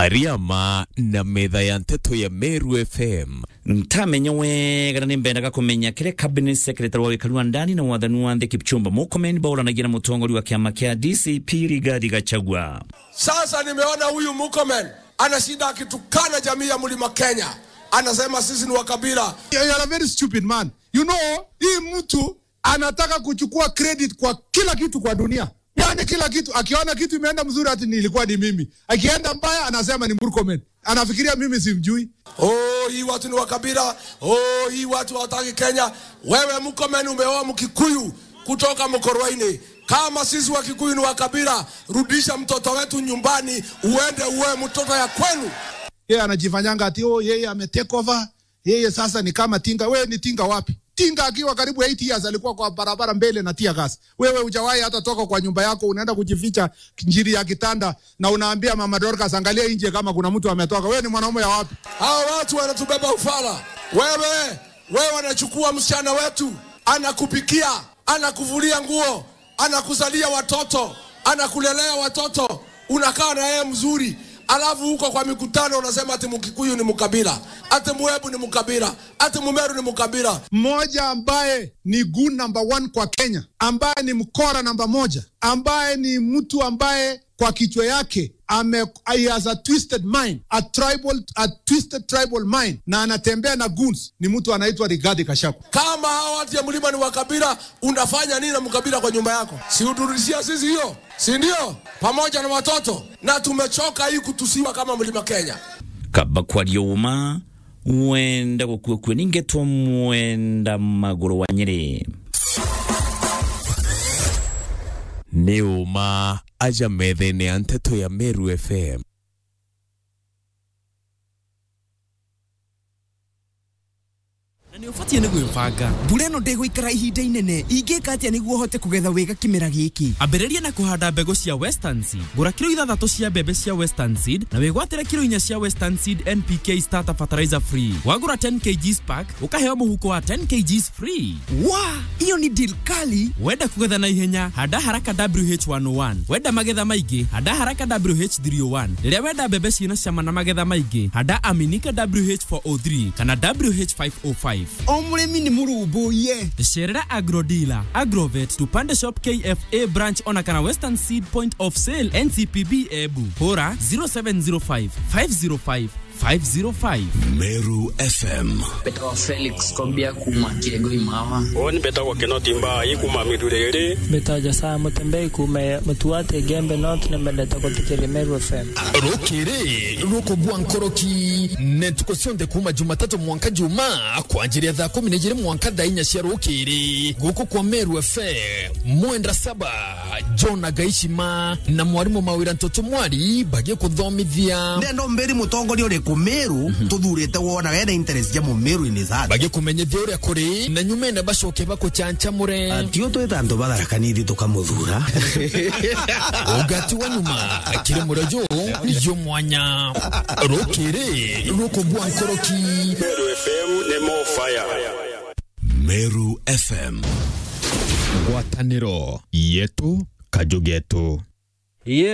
Ariama na metha ya nteto ya Meru FM. Ntamenya wega nimbendaga kumenya kire cabinet secretary wa wikalu ndani na wathanu wa Kipchumba Murkomen bauranagira mutongori wa kiama kia DCP Rigathi Gachagua. Sasa nimeona huyu Murkomen anashinda akitukana jamii ya Mlima Kenya. Anasema sisi ni wa kabila. You are a very stupid man. You know, hii mtu anataka kuchukua credit kwa kila kitu kwa dunia. Yani kila kitu, akiona kitu imeenda mzuri ati nilikuwa ni mimi. Akienda mbaya anasema ni Murkomen. Anafikiria mimi simjui. Hii watu ni wa kabila. Hii watu hawataki Kenya. Wewe Murkomen umeoa Mkikuyu kutoka Mkorwaini. Kama sisi wa Kikuyu ni wa kabila, rudisha mtoto wetu nyumbani, uende uwe mtoto ya kwenu. Yeye anajifanyanga ati yeye ametake over. Yeye sasa ni kama tinga. Wewe ni tinga wapi? Tinga akiwa karibu 8 years alikuwa kwa barabara mbele na tia gas. Wewe hujawahi hata toka kwa nyumba yako, unaenda kujificha njiri ya kitanda na unaambia Mama Dorcas angalia nje kama kuna mtu ametoka. Wewe ni mwanaume ya wapi? Hao watu wanatubeba ufala. Wewe wanachukua msichana wetu, anakupikia, anakuvulia nguo, anakuzalia watoto, anakulelea watoto, unakaa na yeye mzuri. Alafu huko kwa mikutano unasema ati Mkikuyu ni mkabila, ati Mwebu ni mkabila, ati Mumeru ni mkabila. Mmoja ambaye ni goon number 1 kwa Kenya, ambaye ni mkora number 1, ambaye ni mtu ambaye kwa kichwa yake he has a twisted mind, a twisted tribal mind, na anatembea na goons, ni mtu anaitwa Rigathi Gachagua. Kama hao watu ya mlima ni wakabila, unafanya nini na mkabila kwa nyumba yako? Si udurishia sisi hiyo, si ndio? Pamoja na watoto, na tumechoka hii kutusiwa kama Mlima Kenya. Kaba kwa lioma wenda kukwe ningetwa mwenda maguru wa Nyeri. Neuma aja methene ya nteto ya Meru FM. Ni ufatie ni gwibanga. Mbura no ndegũikara ihinda inene. Ingĩka atĩa nĩguo hote kũgetha wega kimera gĩkĩ? Ambĩrĩria na kũhanda mbegũ cia Western Seed. Gũra kilo 6 cia mbembe cia Western Seed na wĩgwatĩre kilo 4 cia Western Seed NPK starter fertilizer free. Wagũra 10 kg pack, ukaheo mũhuko wa 10 kg free. Hiyo ni deal kali. Wenda kũgetha na ihenya, handa haraka WH101. Wenda magetha maingĩ, handa haraka WH301. Rĩrĩa wenda mbembe ciĩna cama na magetha maingĩ, handa Aminika WH403 kana WH505. Omuremi ni murubu ye. Sherera Agro Dealer, Agrovet, Tupande Shop KFA branch ona kana Western Seed Point of Sale NCPB Ebu. Hora 0705 505 505. Meru FM. Petro Felix Kobia kuma Kiego Imawa. Oni Petro Kenotimba ikuma Midurere. Betaja saa mutembei kuma mtuate Gembe North na meleta kutikele Meru FM. Rokere roko buankoroki netukosionde kuma Jumatatu mwanka Juma kwa ajili ya 12 mwanka dainya cia Rokere goko kwa Meru FM mwendra 7 John Agaishima na mwarimu Mawira Ntoto Mwari bagie kuthomithia ndendo mberi mutongori ore kumeru tuthurite wona wena interest ya mumeru ini zati bagie kumenyethia uri akuri na nyume na bacoke bako chancha mure atio twetando batharakanithie tukamuthura ugati wa nyuma akire murejo yo mwanya Rokere roko buankoroki Meru FM ne mo fire. Meru FM. Ngwataniro yetu kajugetu.